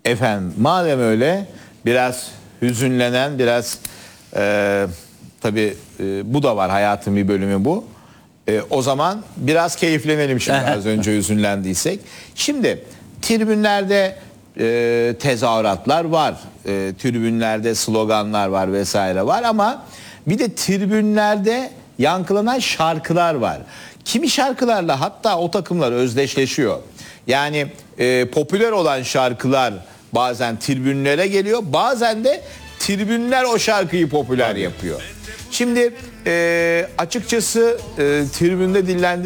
Efendim madem öyle biraz hüzünlenen biraz tabii bu da var, hayatın bir bölümü bu. O zaman biraz keyiflenelim şimdi az önce hüzünlendiysek. Şimdi tribünlerde tezahüratlar var. Tribünlerde sloganlar var vesaire var ama bir de tribünlerde yankılanan şarkılar var. Kimi şarkılarla hatta o takımlar özdeşleşiyor. Yani popüler olan şarkılar bazen tribünlere geliyor, bazen de tribünler o şarkıyı popüler yapıyor. Şimdi açıkçası tribünde